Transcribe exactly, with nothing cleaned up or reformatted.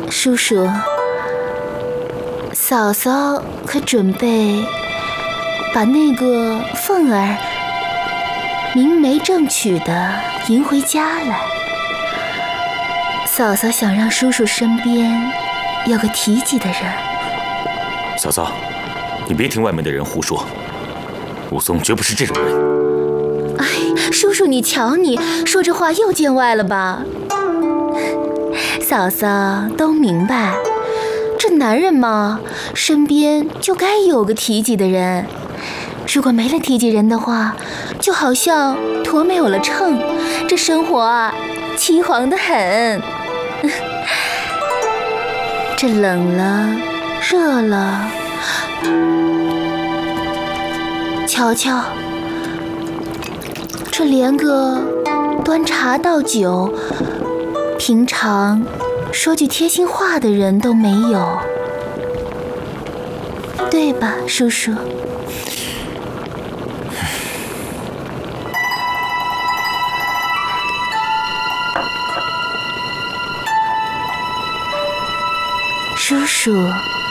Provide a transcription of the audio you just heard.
叔叔，嫂嫂可准备把那个凤儿明媒正娶的迎回家来。嫂嫂想让叔叔身边有个提及的人。 嫂嫂，你别听外面的人胡说，武松绝不是这种人。 哎，叔叔你瞧你说这话又见外了吧？嫂嫂都明白，这男人嘛，身边就该有个提及的人。如果没了提及人的话，就好像驼没有了秤，这生活啊，凄惶得很。这冷了，热了，瞧瞧，这连个端茶倒酒，平常说句贴心话的人都没有，对吧，叔叔？叔叔，